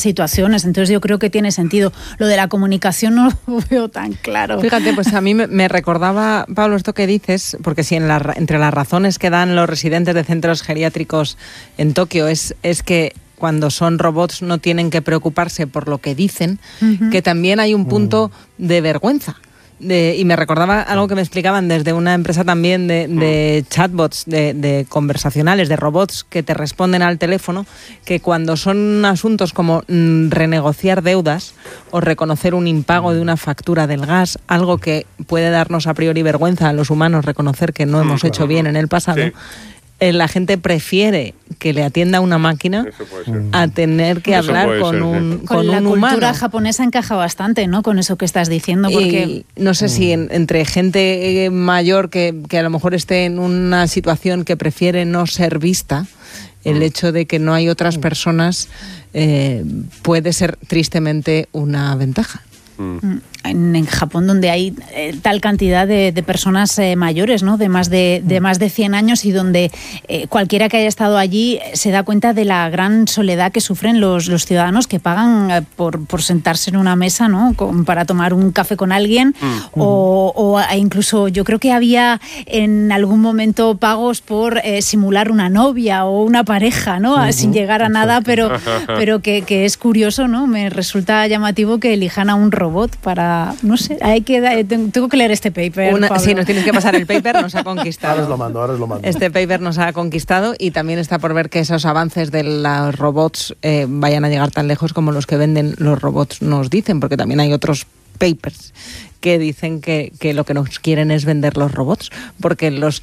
situaciones. Entonces yo creo que tiene sentido. Lo de la comunicación no lo veo tan claro. Fíjate, pues a mí me recordaba, Pablo, esto que dices, porque si entre las razones que dan los residentes de centros geriátricos en Tokio es que cuando son robots no tienen que preocuparse por lo que dicen, que también hay un punto de vergüenza. Y me recordaba algo que me explicaban desde una empresa también de chatbots, de conversacionales, de robots que te responden al teléfono, que cuando son asuntos como renegociar deudas o reconocer un impago de una factura del gas, algo que puede darnos a priori vergüenza a los humanos reconocer que no hemos hecho bien en el pasado, la gente prefiere que le atienda una máquina a tener que hablar con un la humano. cultura japonesa encaja bastante, ¿no?, con eso que estás diciendo, porque no sé si entre gente mayor que a lo mejor esté en una situación que prefiere no ser vista, el hecho de que no hay otras personas puede ser tristemente una ventaja. En Japón, donde hay tal cantidad de personas mayores, ¿no?, de más de 100 años, y donde cualquiera que haya estado allí se da cuenta de la gran soledad que sufren los ciudadanos que pagan por sentarse en una mesa, ¿no?, para tomar un café con alguien, o incluso yo creo que había en algún momento pagos por simular una novia o una pareja, ¿no?, sin llegar a nada, pero que es curioso, ¿no? Me resulta llamativo que elijan a un robot para... No sé, tengo que leer este paper, Pablo. Sí, nos tienes que pasar el paper, nos ha conquistado. Ahora os lo mando. Este paper nos ha conquistado, y también está por ver que esos avances de los robots vayan a llegar tan lejos como los que venden los robots nos dicen, porque también hay otros papers que dicen que lo que nos quieren es vender los robots, porque los